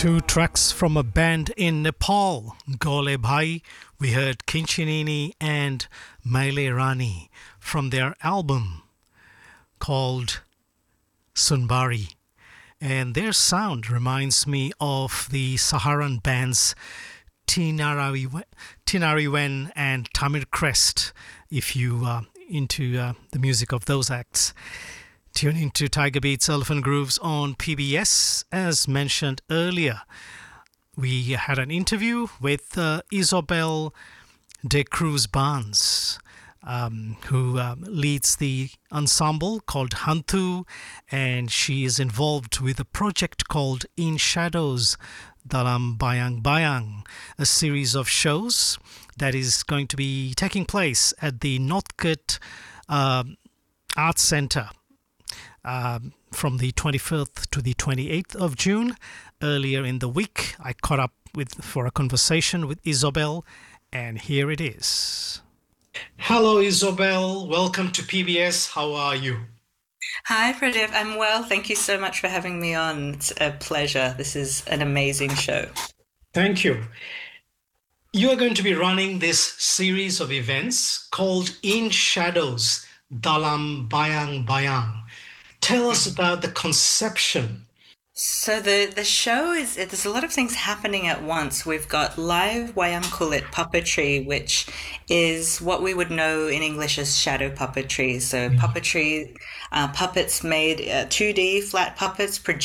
Two tracks from a band in Nepal, Gole Bhai. We heard Kinchinini and Maile Rani from their album called Sunbari. And their sound reminds me of the Saharan bands Tinariwen and Tamir Crest, if you are into the music of those acts. Tune into Tiger Beats Elephant Grooves on PBS. As mentioned earlier, we had an interview with Isobel de Cruz Barnes, who leads the ensemble called Hantu, and she is involved with a project called In Shadows Dalam Bayang Bayang, a series of shows that is going to be taking place at the Northcote Arts Centre from the 25th to the 28th of June. Earlier in the week, I caught up for a conversation with Isobel, and here it is. Hello, Isobel. Welcome to PBS. How are you? Hi, Pradeep. I'm well. Thank you so much for having me on. It's a pleasure. This is an amazing show. Thank you. You are going to be running this series of events called In Shadows Dalam Bayang Bayang. Tell us about the conception. So the show is there's a lot of things happening at once. We've got live wayang kulit puppetry, which is what we would know in English as shadow puppetry. So puppetry, puppets made 2D flat puppets